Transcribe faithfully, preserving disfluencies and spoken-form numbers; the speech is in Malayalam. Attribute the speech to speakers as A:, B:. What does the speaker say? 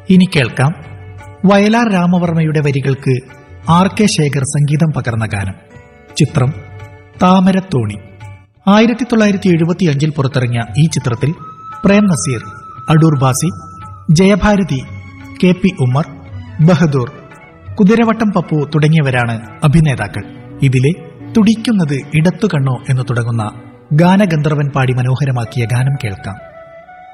A: ഇനി കേൾക്കാം വയലാർ രാമവർമ്മയുടെ വരികൾക്ക് ആർ കെ ശേഖർ സംഗീതം പകർന്ന ഗാനം. ചിത്രം താമരത്തോണി. ആയിരത്തി തൊള്ളായിരത്തി എഴുപത്തി അഞ്ചിൽ പുറത്തിറങ്ങിയ ഈ ചിത്രത്തിൽ പ്രേം നസീർ, അടൂർ ബാസി, ജയഭാരതി, കെ പി ഉമ്മർ, ബഹദൂർ, കുതിരവട്ടം പപ്പു തുടങ്ങിയവരാണ് അഭിനേതാക്കൾ. ഇതിലെ തുടിക്കുന്നത് ഇടത്തു കണ്ണോ എന്ന് തുടങ്ങുന്ന ഗാനഗന്ധർവൻ പാടി മനോഹരമാക്കിയ ഗാനം കേൾക്കാം.